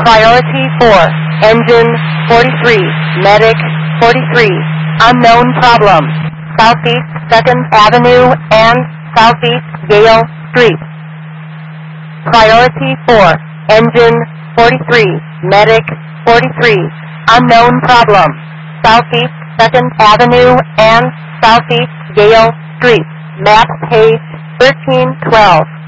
Priority 4, engine 43, medic 43, unknown problem, Southeast 2nd Avenue and Southeast Gale Street. Priority 4, engine 43, medic 43, unknown problem, Southeast 2nd Avenue and Southeast Gale Street. Map page 1312.